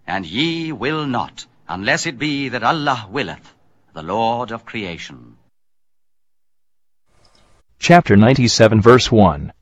and ye will not, unless it be that Allah willeth, the Lord of creation. Chapter 97, verse 1.